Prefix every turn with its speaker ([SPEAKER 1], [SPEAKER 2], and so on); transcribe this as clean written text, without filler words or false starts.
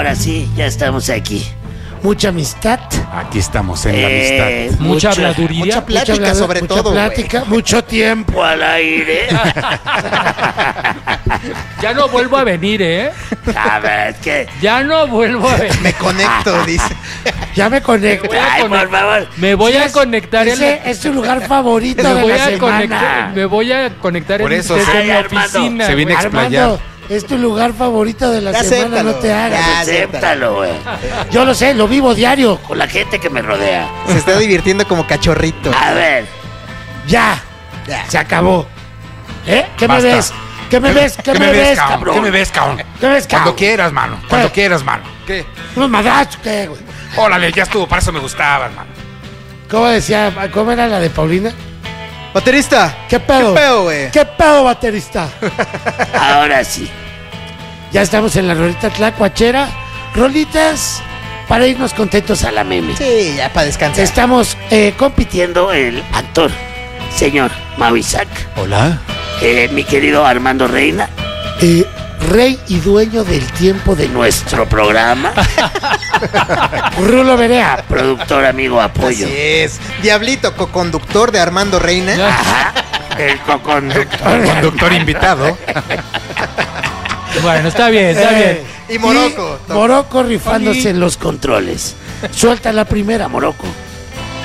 [SPEAKER 1] Ahora sí, ya estamos aquí. Mucha amistad.
[SPEAKER 2] Aquí estamos en la amistad.
[SPEAKER 3] Mucha habladuría.
[SPEAKER 4] Mucha plática sobre
[SPEAKER 1] mucha
[SPEAKER 4] todo,
[SPEAKER 1] plática, mucho tiempo al aire.
[SPEAKER 3] Ya no vuelvo a venir, ¿eh?
[SPEAKER 1] A ver, ¿qué?
[SPEAKER 3] Ya no vuelvo a venir.
[SPEAKER 4] Me conecto, dice.
[SPEAKER 1] Ya me conecto.
[SPEAKER 3] voy a
[SPEAKER 1] Ay,
[SPEAKER 3] conect-
[SPEAKER 1] por favor.
[SPEAKER 3] Me voy a conectar
[SPEAKER 1] Ese es tu lugar favorito de la semana.
[SPEAKER 3] Me voy a conectar
[SPEAKER 2] Por eso
[SPEAKER 3] desde
[SPEAKER 1] Ay,
[SPEAKER 3] mi
[SPEAKER 1] Armando,
[SPEAKER 3] oficina.
[SPEAKER 2] se viene
[SPEAKER 3] güey.
[SPEAKER 2] a explayar.
[SPEAKER 1] Armando, es tu lugar favorito de la
[SPEAKER 4] Ya
[SPEAKER 1] semana,
[SPEAKER 4] acéptalo,
[SPEAKER 1] no te hagas.
[SPEAKER 4] ya.
[SPEAKER 1] Acéptalo, güey. Yo lo sé, lo vivo diario con la gente que me rodea.
[SPEAKER 4] Se está divirtiendo como cachorrito.
[SPEAKER 1] A ver, ya,
[SPEAKER 4] Ya.
[SPEAKER 1] se acabó. ¿Eh? ¿Qué
[SPEAKER 2] Basta.
[SPEAKER 1] me ves? ¿Qué me ves? ¿Qué me ves, cabrón?
[SPEAKER 2] ¿Qué me ves, cabrón?
[SPEAKER 1] ¿Qué ves, cabrón?
[SPEAKER 2] Cuando quieras, mano. Cuando
[SPEAKER 1] ¿Qué?
[SPEAKER 2] quieras, mano. ¿Qué?
[SPEAKER 1] ¿Unos madrazos qué, güey?
[SPEAKER 2] Órale, ya estuvo. Para eso me gustabas, mano.
[SPEAKER 1] ¿Cómo decía? ¿Cómo era la de Paulina?
[SPEAKER 4] Baterista.
[SPEAKER 1] ¿Qué pedo?
[SPEAKER 4] ¿Qué pedo, güey?
[SPEAKER 1] ¿Qué pedo, baterista? Ahora sí. Ya estamos en la rolita tlacuachera. Rolitas para irnos contentos a la meme.
[SPEAKER 4] Sí, ya para descansar.
[SPEAKER 1] Estamos compitiendo el actor, señor Mau Isaac,
[SPEAKER 2] Hola.
[SPEAKER 1] mi querido Armando Reina, rey y dueño del tiempo de nuestro programa. Rulo Berea, productor, amigo, apoyo.
[SPEAKER 4] Así es. Diablito, coconductor de Armando Reina.
[SPEAKER 1] Ajá, el coconductor.
[SPEAKER 2] Conductor invitado.
[SPEAKER 3] Bueno, está bien, está bien.
[SPEAKER 4] Y Morocco.
[SPEAKER 1] Morocco rifándose
[SPEAKER 3] Oli.
[SPEAKER 1] en los controles. Suelta la primera, Morocco.